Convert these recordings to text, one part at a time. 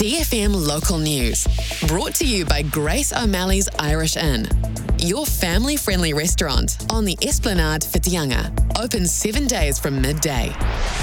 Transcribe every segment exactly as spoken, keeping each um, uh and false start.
C F M Local News. Brought to you by Grace O'Malley's Irish Inn. Your family-friendly restaurant on the Esplanade Whitianga. Open seven days from midday.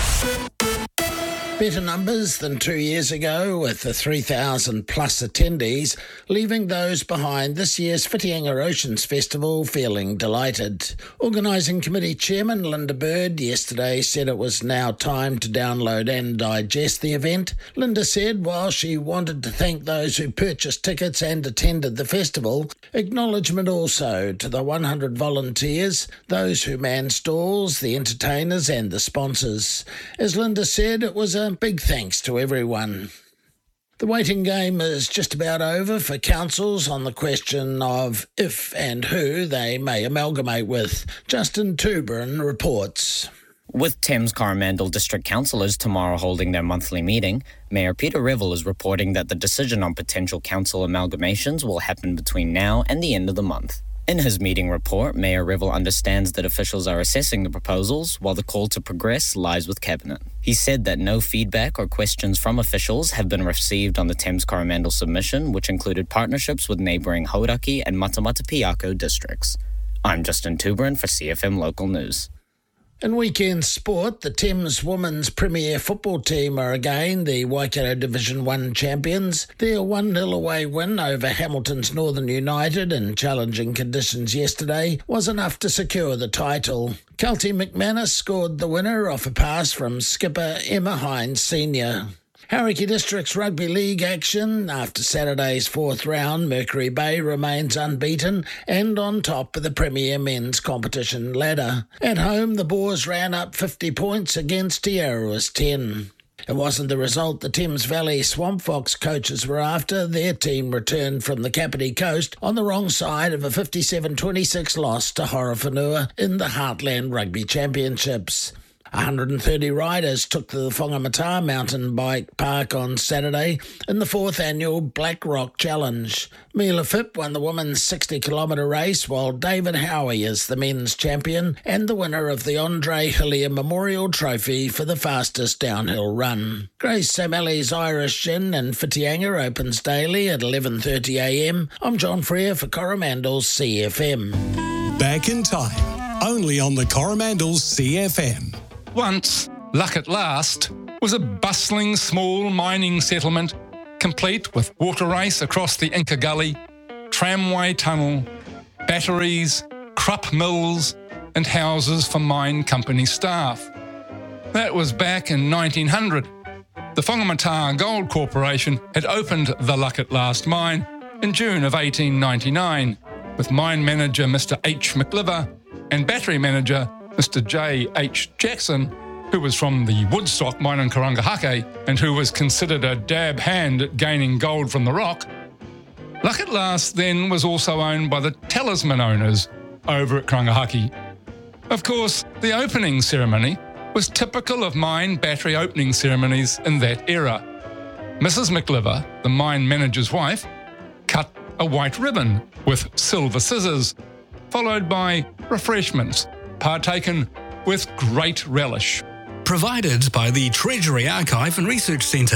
Better numbers than two years ago, with the three thousand plus attendees, leaving those behind this year's Whitianga Oceans Festival feeling delighted. Organising Committee Chairman Linda Bird yesterday said it was now time to download and digest the event. Linda said while she wanted to thank those who purchased tickets and attended the festival, acknowledgement also to the one hundred volunteers, those who manned stalls, the entertainers and the sponsors. As Linda said, it was a big thanks to everyone. The waiting game is just about over for councils on the question of if and who they may amalgamate with. Justin Tuberin reports. With Thames Coromandel District Councillors tomorrow holding their monthly meeting, Mayor Peter Revel is reporting that the decision on potential council amalgamations will happen between now and the end of the month. In his meeting report, Mayor Revel understands that officials are assessing the proposals, while the call to progress lies with Cabinet. He said that no feedback or questions from officials have been received on the Thames Coromandel submission, which included partnerships with neighbouring Hauraki and Matamata-Piako districts. I'm Justin Tuberin for C F M Local News. In weekend sport, the Thames Women's Premier Football team are again the Waikato Division one champions. Their one nil away win over Hamilton's Northern United in challenging conditions yesterday was enough to secure the title. Kelty McManus scored the winner off a pass from skipper Emma Hines Senior Hauraki District's Rugby League action. After Saturday's fourth round, Mercury Bay remains unbeaten and on top of the Premier Men's competition ladder. At home, the Boars ran up fifty points against Te Arawa's ten. It wasn't the result the Thames Valley Swamp Fox coaches were after. Their team returned from the Kapiti Coast on the wrong side of a fifty-seven twenty-six loss to Horowhenua in the Heartland Rugby Championships. one hundred thirty riders took to the Whangamata Mountain Bike Park on Saturday in the fourth annual Black Rock Challenge. Mila Phipp won the women's sixty kilometre race, while David Howie is the men's champion and the winner of the Andre Hillier Memorial Trophy for the fastest downhill run. Grace O'Malley's Irish Inn in Whitianga opens daily at eleven thirty a m. I'm John Freer for Coromandel's C F M. Back in time, only on the Coromandel's C F M. Once, Luck at Last was a bustling small mining settlement, complete with water race across the Inca Gully, tramway tunnel, batteries, Krupp mills and houses for mine company staff. That was back in nineteen hundred. The Whangamata Gold Corporation had opened the Luck at Last mine in June of eighteen ninety-nine, with mine manager Mister H. McLiver and battery manager Mister J H Jackson, who was from the Woodstock mine in Karangahake and who was considered a dab hand at gaining gold from the rock. Luck at Last then was also owned by the Talisman owners over at Karangahake. Of course, the opening ceremony was typical of mine battery opening ceremonies in that era. Missus McLiver, the mine manager's wife, cut a white ribbon with silver scissors, followed by refreshments, partaken with great relish. Provided by the Treasury Archive and Research Centre.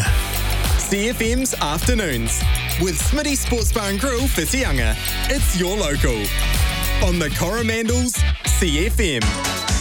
C F M's Afternoons with Smitty Sports Bar and Grill Whitianga. It's your local. On the Coromandel's C F M.